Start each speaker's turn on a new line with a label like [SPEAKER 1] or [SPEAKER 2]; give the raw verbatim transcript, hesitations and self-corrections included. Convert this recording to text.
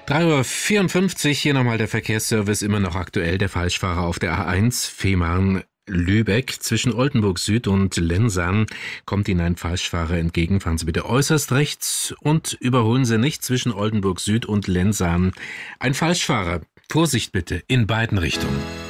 [SPEAKER 1] drei Uhr vierundfünfzig, hier nochmal der Verkehrsservice, immer noch aktuell. Der Falschfahrer auf der A eins, Fehmarn-Lübeck. Zwischen Oldenburg Süd und Lensahn kommt Ihnen ein Falschfahrer entgegen. Fahren Sie bitte äußerst rechts und überholen Sie nicht zwischen Oldenburg Süd und Lensahn. Ein Falschfahrer. Vorsicht bitte in beiden Richtungen.